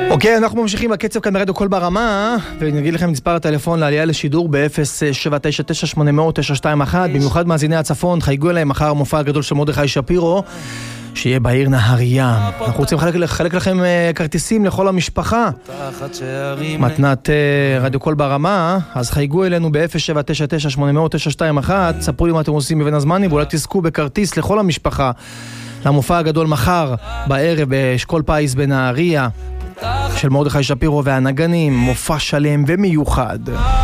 אוקיי, אנחנו ממשיכים בקצב כאן ברדיו קול ברמה, ונגיד לכם מספר הטלפון לעלייה לשידור ב-079980921, במיוחד מאזיני הצפון, חייגו אליהם מחר המופע הגדול של מרדכי שפירו, שיהיה בעיר נהריה. אנחנו רוצים לחלק לכם כרטיסים לכל המשפחה, מתנת רדיו קול ברמה, אז חייגו אלינו ב-079980921, ספרו לי מה אתם עושים בבין הזמנים, ואולי תזכו בכרטיס לכל המשפחה, למופע הגדול מחר בערב באשכול פייס בנהריה, של מרדכי שפירו והנגנים, מופע שלם ומיוחד.